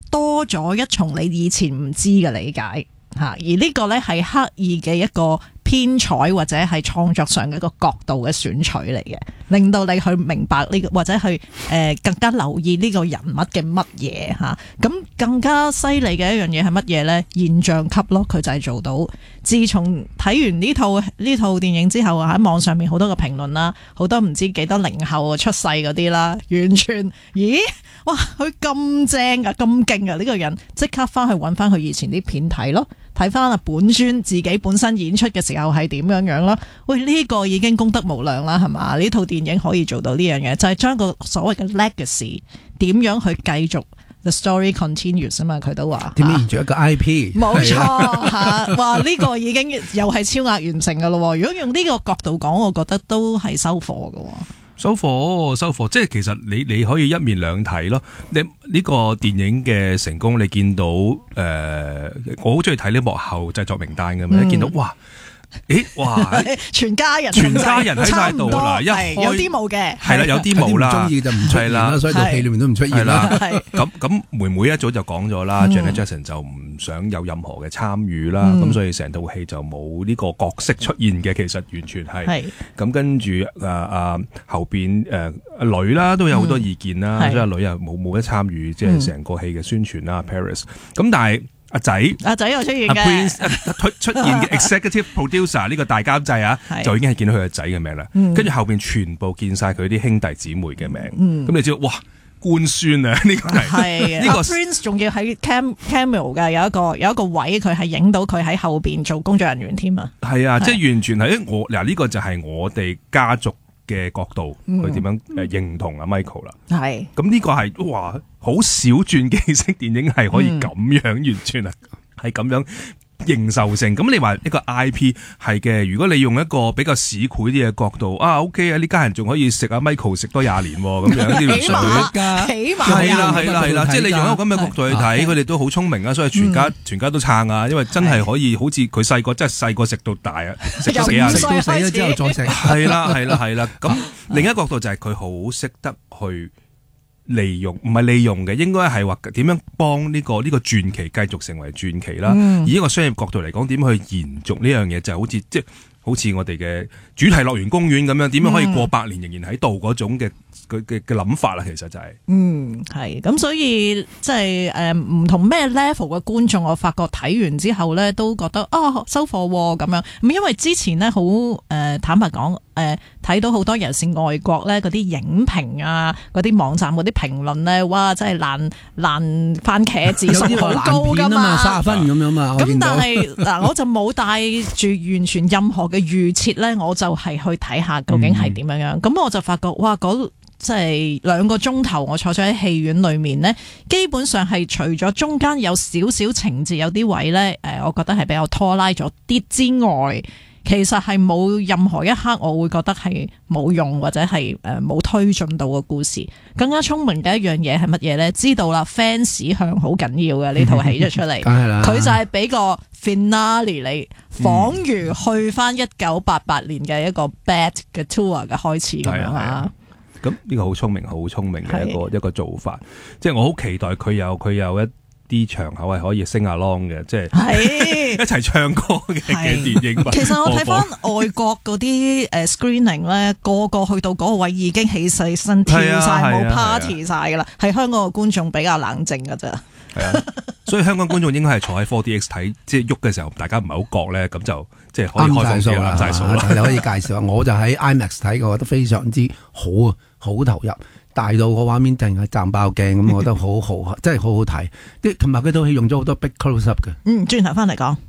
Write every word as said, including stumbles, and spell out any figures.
多咗一重你以前唔知嘅理解吓，而呢個咧係刻意嘅一個編採或者係創作上嘅一個角度嘅選取嚟嘅，令到你去明白呢個或者去誒、呃、更加留意呢個人物嘅乜嘢吓。咁更加犀利嘅一樣嘢係乜嘢咧？現象級咯，佢就係做到。自從睇完呢套呢套電影之後，喺網上面好多個評論啦，好多唔知幾多零後出世嗰啲啦，完全咦哇佢咁正噶，咁勁啊！呢個人即刻翻去揾翻佢以前啲片睇咯。睇翻啊本尊自己本身演出嘅時候係點樣樣啦？喂，呢、這個已經功德無量啦，係嘛？呢套電影可以做到呢樣嘢，就係、是、將個所謂嘅 legacy 點樣去繼續 the story continues 啊嘛，佢都話點樣延續一個 I P？ 冇錯嚇，哇！呢、這個已經又係超額完成噶咯。如果用呢個角度講，我覺得都係收貨噶。 收貨收貨，即係其實你你可以一面兩睇咯。你呢個電影嘅成功，你見到誒、呃，我好中意睇呢幕後製作名單嘅嘛，一見到哇！誒，哇！ 全家人， 全家人喺晒度嗱，一開有啲冇嘅， 係啦，有啲冇啦， 中意就唔出現啦，所以套戲裏面都唔出現啦。 咁咁，妹妹一早就講咗啦 ，Janet Jackson 就唔想有任何嘅參與啦，咁、嗯、所以成套戲就冇呢個角色出現嘅，其實完全係。咁跟住誒誒後邊誒、呃、女啦都有好多意見啦，所以阿女又冇冇得參與，即係成個戲嘅宣傳啦 ，Paris。咁但係。阿仔， 阿仔又出現嘅， 阿 Prince 出出現嘅 Executive Producer 呢個大監製啊，就已經係見到佢個仔嘅名啦。跟、嗯、住後邊全部見晒佢啲兄弟姊妹嘅名，咁、嗯、你知道哇官宣啊呢、這個係呢、這個 Prince 仲要喺 cam camera 嘅有一個有一個位佢係影到佢喺後邊做工作人員添啊。係啊，即係完全係我嗱呢、這個就係我哋家族嘅角度去點樣誒認同阿 Michael 啦，係咁呢個係哇好小傳記式電影係可以咁樣、嗯、完全啊係咁樣認受性。咁你話一個 I P 係嘅，如果你用一個比較市儈啲嘅角度啊 OK 啊，呢家人仲可以食阿 Michael 食多廿年咁樣呢條水， 起碼係啦係啦係啦，即係你用一個咁嘅角度去睇，佢哋都好聰明啊，所以全家、嗯、全家都撐啊，因為真係可以好似佢細個真係細個食到大啊，食咗四廿年食到死咗之後再食， 係啦係啦係啦。咁另一個角度就係佢好識得去利用，唔係利用嘅，應該係話點樣幫呢、這個呢、這個傳奇繼續成為傳奇啦、嗯。以一個商業角度嚟講，點去延續呢樣嘢，就係、好似即係好似我哋嘅主題樂園公園咁樣，點樣可以過百年仍然喺度嗰種嘅嘅嘅諗法啦。其實就係、是，嗯，係咁，所以即係誒唔同咩 level 嘅觀眾，我發覺睇完之後咧，都覺得啊、哦、收貨咁樣。咁因為之前咧好誒坦白講。誒睇到好多人是外國咧嗰啲影評啊，嗰啲網站嗰啲評論咧，哇！真係爛爛番茄指數好高㗎嘛， 三十分咁樣嘛。 咁但係嗱，我就冇帶住完全任何嘅預設咧，我就係去睇下究竟係點樣樣。咁、嗯、我就發覺哇，嗰即係兩個鐘頭，我坐咗喺戲院裏面呢，基本上係除咗中間有少少情節有啲位咧，誒，我覺得係比較拖拉咗啲之外。其實係冇任何一刻我會覺得係冇用或者係誒冇推進到個故事。更加聰明嘅一樣嘢係乜嘢呢？知道啦 fans 向好緊要嘅呢套戲咗出嚟，佢就係俾個 finale 你，仿如去翻一九八八年嘅一個 bad 嘅 tour 嘅開始咁樣啊！ 咁呢個好聰明好聰明嘅一個一個做法，即係我好期待佢有佢有一啲場口係可以 sing along 嘅，即係一齊唱歌嘅嘅電影。 其實我睇翻外國嗰啲誒 screening 咧，個個去到嗰個位已經起勢身跳晒，冇 party 晒噶啦。係香港嘅觀眾比較冷靜噶咋。 係啊，所以香港觀眾應該係坐喺 four D X 睇，即係喐嘅時候，大家唔係好覺咧，咁就即係可以開放數啦，晒數啦。 你可以介紹下，我就喺 IMAX 睇過，覺得非常之好啊，好投入。大到個畫面定係賺爆鏡咁，我覺得好好，真係好好睇。啲琴日佢套戲用咗好多 big close up 嘅。 嗯，轉頭翻嚟講。